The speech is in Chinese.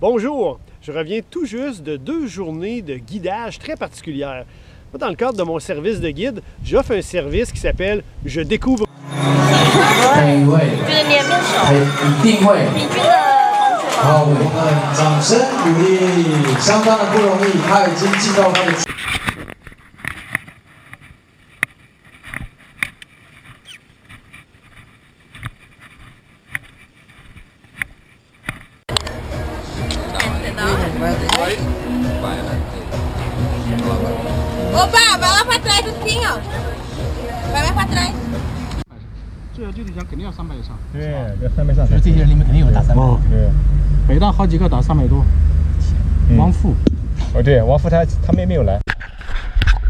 Bonjour, je reviens tout juste de 2 journées de guidage très particulières. Moi, dans le cadre de mon service de guide, j'offre un service qui s'appelle « Je découvre ». 觉得你也面熟， 一定会。 你觉得同学好，我们掌声鼓励，相当的不容易，他已经进到他的。 Opa, vai lá pra trás assim, ó. Vai mais pra trás。 这个具体讲肯定要300以上。 对，要300上。 就是这些人里面肯定有打300。 对， 北大好几个打300多。王富。 哦对，王富他妹妹有来。